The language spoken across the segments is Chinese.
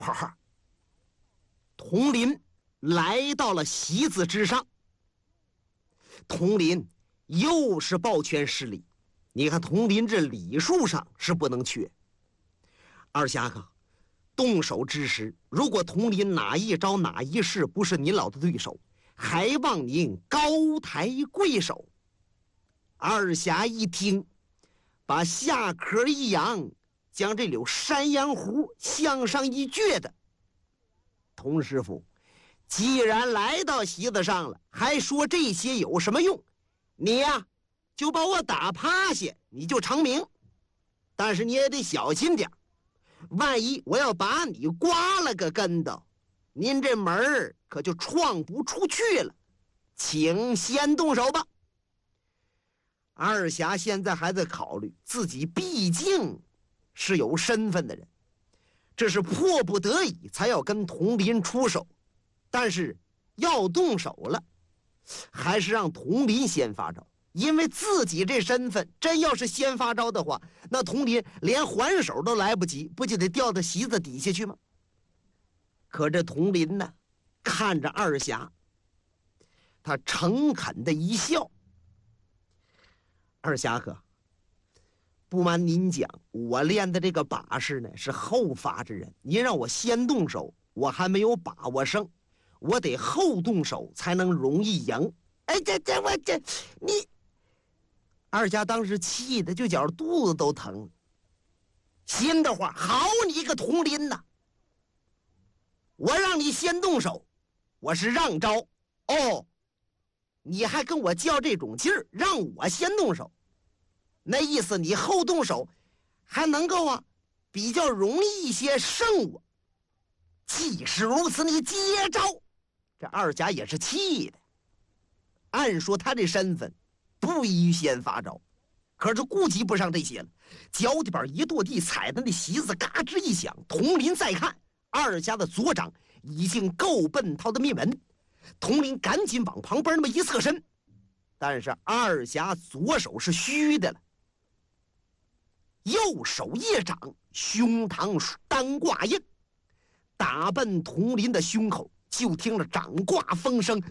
哈哈，佟林来到了席子之上。佟林又是抱拳施礼。你看佟林这礼数上是不能缺。二侠客，动手之时，如果佟林哪一招哪一式不是您老的对手，还望您高抬贵手。二侠一听，把下壳一扬，将这绺山羊胡向上一撅的。佟师傅，既然来到席子上了，还说这些有什么用？你呀，就把我打趴下，你就成名。但是你也得小心点，万一我要把你刮了个跟头，您这门儿可就闯不出去了。请先动手吧。二侠现在还在考虑，自己毕竟是有身份的人，这是迫不得已才要跟佟林出手，但是要动手了，还是让佟林先发招。因为自己这身份真要是先发招的话，那佟林连还手都来不及，不就得掉到席子底下去吗？可这佟林呢，看着二侠，他诚恳的一笑。二侠客，不瞒您讲，我练的这个把式呢是后发制人，您让我先动手，我还没有把握胜，我得后动手才能容易赢。哎，你二侠当时气的就觉得肚子都疼。心的话，好你个佟林呐！我让你先动手，我是让招哦，你还跟我较这种劲儿，让我先动手，那意思你后动手还能够比较容易一些胜我。既是如此，你接招。这二侠也是气的。按说他这身份不宜先发招，可是顾及不上这些了，脚底板一跺地，踩的那席子嘎吱一响。佟林再看，二侠的左掌已经够奔他的面门，佟林赶紧往旁边那么一侧身，但是二侠左手是虚的了，右手一掌，胸膛单挂印，打奔佟林的胸口。就听着掌挂风声，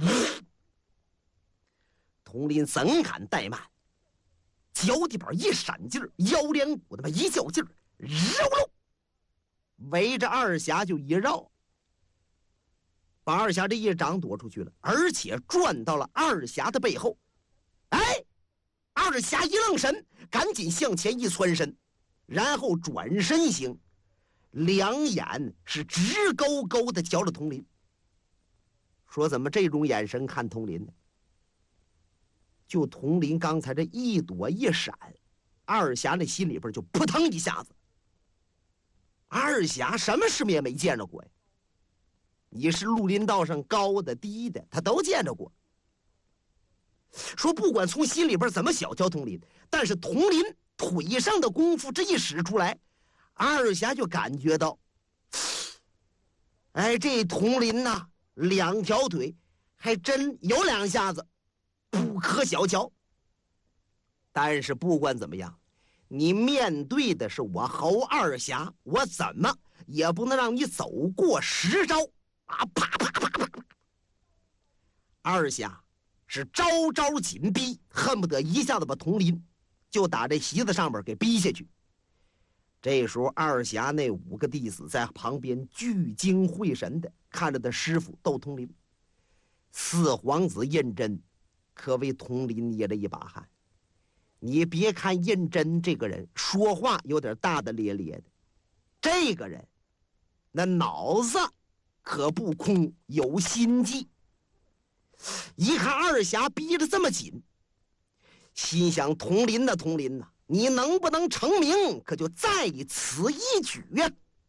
佟林怎敢怠慢，脚底板一闪劲儿，腰连骨那么一较劲儿，绕围着二侠就一绕，把二侠这一掌躲出去了，而且转到了二侠的背后。哎，二侠一愣神，赶紧向前一窜身，然后转身行，两眼是直勾勾的瞧着佟林，说怎么这种眼神看佟林呢？就佟林刚才这一躲一闪，二侠那心里边就扑腾一下子。二侠什么世面没见着过呀？你是绿林道上高的低的，他都见着过。说不管从心里边怎么小瞧佟林，但是佟林腿上的功夫这一使出来，二侠就感觉到，哎，这佟林呐，两条腿还真有两下子，不可小瞧。但是不管怎么样，你面对的是我侯二侠，我怎么也不能让你走过10招啊！啪啪啪啪啪！二侠是招招紧逼，恨不得一下子把佟林就打这席子上面给逼下去。这时候二侠那5个弟子在旁边聚精会神的看着他师傅斗佟林。四皇子胤禛可为佟林捏了一把汗。你别看胤禛这个人说话有点大大咧咧的，这个人那脑子可不空，有心计。一看二侠逼得这么紧，心想佟林呐，佟林呐，你能不能成名，可就在此一举呀！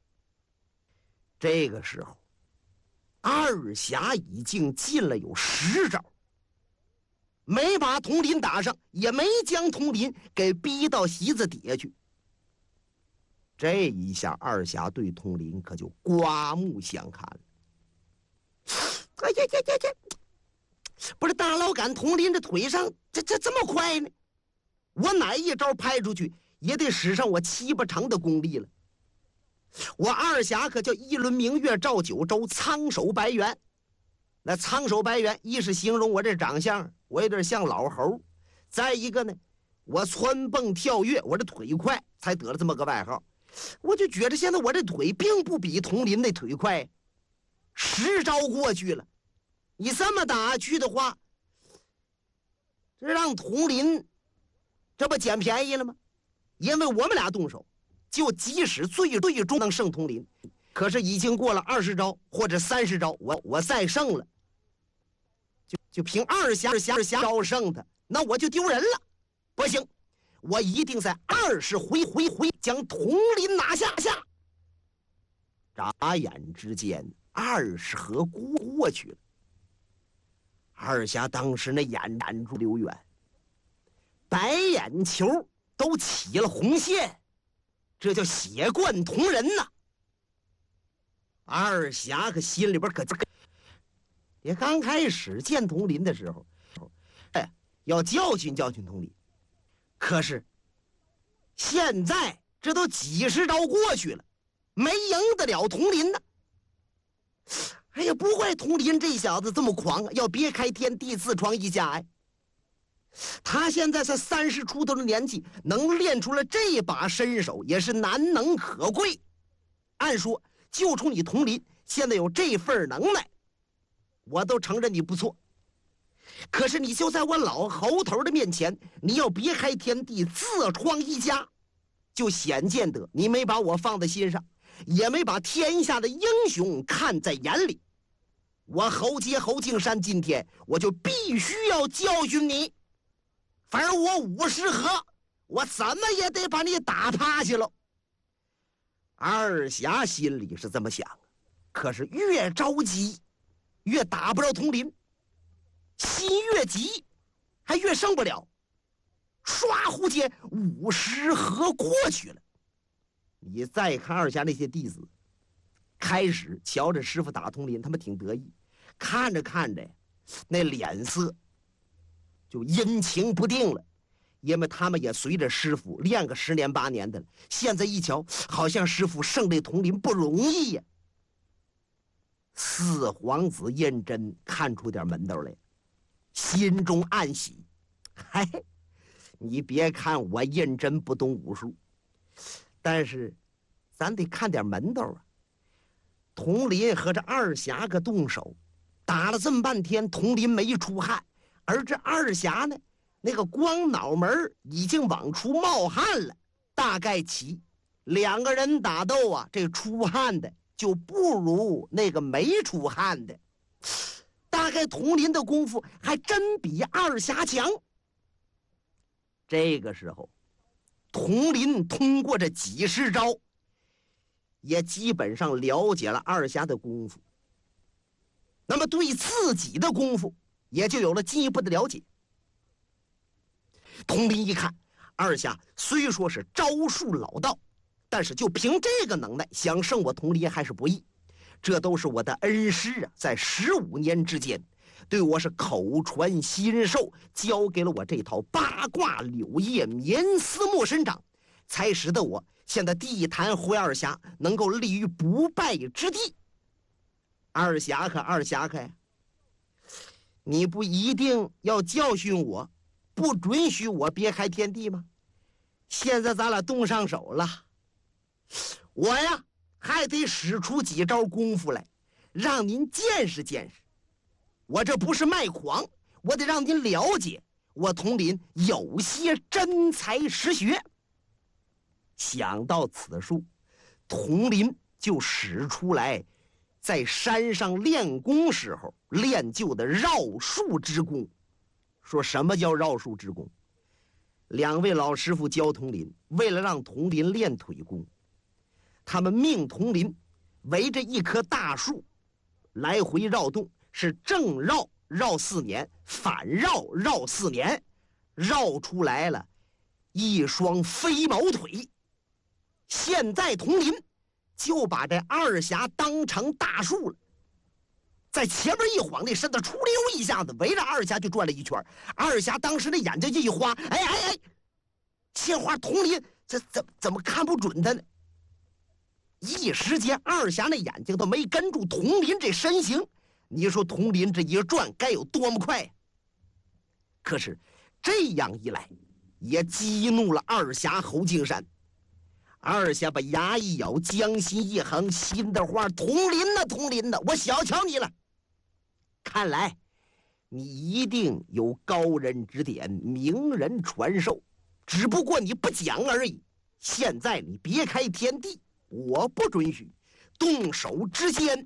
这个时候，二侠已经进了有10招，没把佟林打上，也没将佟林给逼到席子底下去。这一下，二侠对佟林可就刮目相看了。哎呀呀呀呀！不是大老杆佟林这腿上这么快呢？我哪一招拍出去也得使上我7、8成的功力了。 我二侠可叫一轮明月照九州，苍手白猿。那苍手白猿，一是形容我这长相，我有点像老猴；再一个呢，我蹿蹦跳跃，我这腿快，才得了这么个外号。我就觉得现在我这腿并不比佟林那腿快，10招过去了，你这么打下去的话，这让佟林这不捡便宜了吗？因为我们俩动手，就即使最终能胜佟林，可是已经过了20招或者30招，我再胜了，就凭二侠招胜他，那我就丢人了。不行，我一定在20回将佟林拿下。眨眼之间，20合过去了。二侠当时那眼珠溜圆，白眼球都起了红线，这叫血贯瞳人呐！二侠可心里边可也刚开始见佟林的时候，要教训教训佟林，可是现在这都几10招过去了，没赢得了佟林呢。哎呀，不怪佟林这小子这么狂，要别开天地自创一家呀。他现在才30出头的年纪，能练出了这把身手，也是难能可贵。按说就冲你佟林现在有这份能耐，我都承认你不错。可是你就在我老猴头的面前，你要别开天地自创一家，就显见得你没把我放在心上，也没把天下的英雄看在眼里。我侯杰侯敬山今天我就必须要教训你，反正我50合，我怎么也得把你打趴下了。二侠心里是这么想，可是越着急越打不着佟林，心越急还越胜不了。唰呼间50合过去了。你再看二侠那些弟子，开始瞧着师傅打佟林，他们挺得意，看着看着那脸色就阴晴不定了，因为他们也随着师傅练个10年8年的了，现在一瞧好像师傅胜这佟林不容易呀。四皇子胤禛看出点门道来，心中暗喜，嗨，你别看我胤禛不懂武术，但是咱得看点门道啊。佟林和这二侠可动手，打了这么半天，佟林没出汗，而这二侠呢，那个光脑门已经往出冒汗了。大概其2个人打斗啊，这出汗的就不如那个没出汗的。大概佟林的功夫还真比二侠强。这个时候，佟林通过这几10招，也基本上了解了二侠的功夫，那么对自己的功夫也就有了进一步的了解。佟林一看，二侠虽说是招数老道，但是就凭这个能耐，想胜我佟林还是不易。这都是我的恩师啊，在15年之间对我是口传心授，教给了我这套八卦柳叶绵丝莫身掌，才使得我现在地坛回二侠能够立于不败之地。二侠客呀，你不一定要教训我，不准许我别开天地吗？现在咱俩动上手了，我呀还得使出几招功夫来，让您见识见识。我这不是卖狂，我得让您了解我佟林有些真才实学。想到此处，佟林就使出来在山上练功时候练就的绕树之功。说什么叫绕树之功？2位老师傅教佟林，为了让佟林练腿功，他们命佟林围着一棵大树来回绕动，是正绕4年，反绕4年，绕出来了一双飞毛腿。现在佟林就把这二侠当成大树了，在前面一晃，那身子出溜一下子围着二侠就转了一圈。二侠当时那眼睛一花，哎，这话佟林怎么看不准他呢？ 一时间二侠那眼睛都没跟住佟林这身形，你说佟林这一转该有多么快？可是这样一来，也激怒了二侠侯敬山。二侠把牙一咬，将心一横，心的话：佟林呐，佟林呐，我小瞧你了。看来你一定有高人指点，名人传授，只不过你不讲而已。现在你别开天地，我不准许。动手之间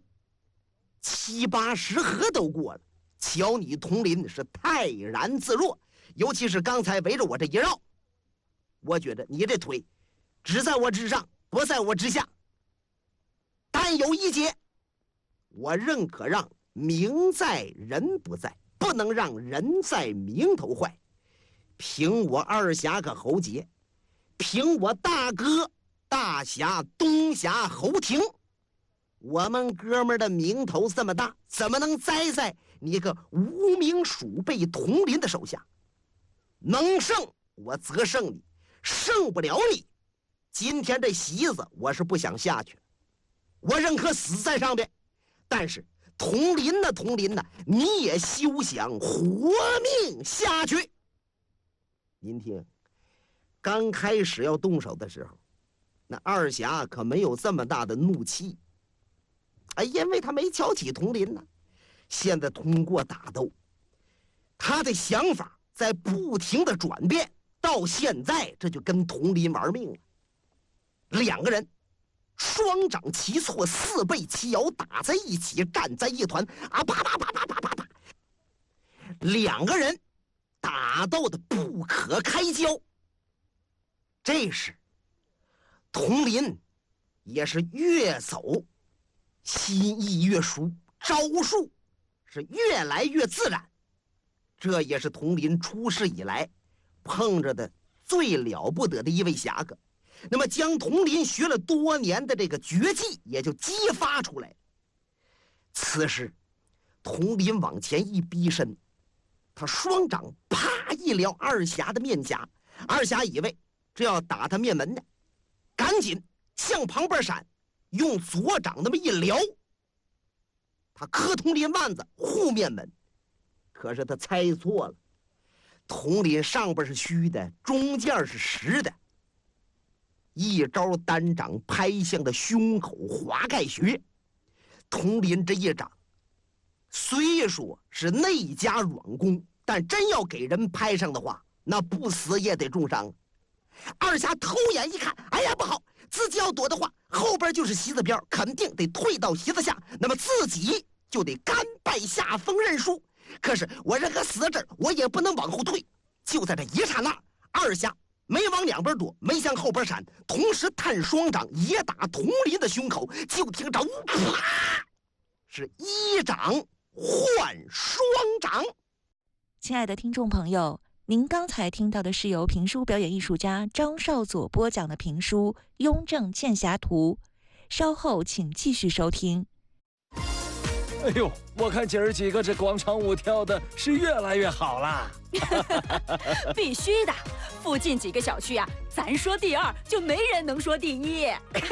，7、80合都过了。瞧你佟林是泰然自若，尤其是刚才围着我这一绕，我觉得你这腿只在我之上，不在我之下。但有一节，我认可让名在人不在，不能让人在名头坏。凭我二侠和侯杰，凭我大哥大侠东侠侯廷，我们哥们的名头这么大，怎么能栽在你个无名鼠辈佟林的手下？能胜我则胜你，胜不了你，今天这席子我是不想下去，我认可死在上边。但是佟林呐，佟林呐，你也休想活命下去。您听，刚开始要动手的时候，那二侠可没有这么大的怒气，因为他没瞧起佟林呢。现在通过打斗，他的想法在不停的转变，到现在这就跟佟林玩命了。两个人双掌齐错，四背齐摇，打在一起，站在一团，啪啪啪啪啪啪啪，两个人打斗的不可开交。这时佟林也是越走心意越熟，招数是越来越自然。这也是佟林出世以来碰着的最了不得的一位侠客。那么将佟林学了多年的这个绝技也就激发出来。此时佟林往前一逼身，他双掌啪一撩二侠的面颊，二侠以为这要打他面门呢，赶紧向旁边闪，用左掌那么一撩，他磕佟林腕子护面门。可是他猜错了，佟林上边是虚的，中间是实的。一招单掌拍向的胸口华盖穴，佟林这一掌虽说是内家软功，但真要给人拍上的话，那不死也得重伤。二侠偷眼一看，哎呀不好，自己要躲的话，后边就是席子边，肯定得退到席子下，那么自己就得甘拜下风认输。可是我人可死在这儿，我也不能往后退。就在这一刹那，二侠没往两边躲，没向后边闪，同时探双掌也打佟林的胸口。就听着啪，是一掌换双掌。 亲爱的听众朋友，您刚才听到的是由评书表演艺术家张少佐播讲的评书《雍正剑侠图》，稍后请继续收听。 哎呦，我看姐儿几个这广场舞跳的是越来越好啦！ 必须的，附近几个小区啊，咱说第二，就没人能说第一。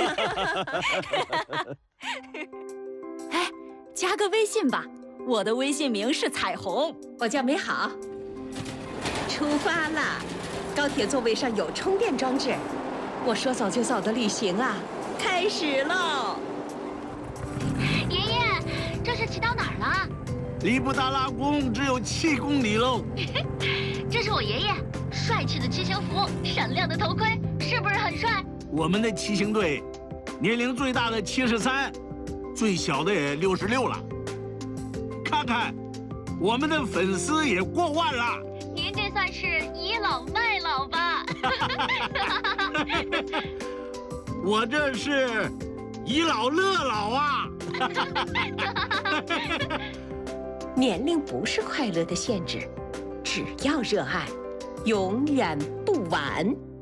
哎，加个微信吧，我的微信名是彩虹。 我叫美好。出发啦！高铁座位上有充电装置，我说走就走的旅行啊，开始喽！ 爷爷，这是骑到哪儿了？ 离布达拉宫只有7公里喽。 这是我爷爷，帅气的骑行服，闪亮的头盔，是不是很帅？ 我们的骑行队，年龄最大的73，最小的也66了。看看，我们的粉丝也过万了。 您这算是倚老卖老吧？ 我这是倚老乐老啊！ 年龄不是快乐的限制，只要热爱，永远不晚。